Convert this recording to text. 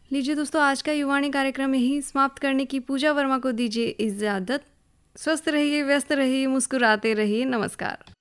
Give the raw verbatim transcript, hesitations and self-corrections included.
लीजिए दोस्तों, आज का युवाणी कार्यक्रम यही समाप्त करने की पूजा वर्मा को दीजिए इजाज़त। स्वस्थ रहिए, व्यस्त रहिए, मुस्कुराते रहिए। नमस्कार।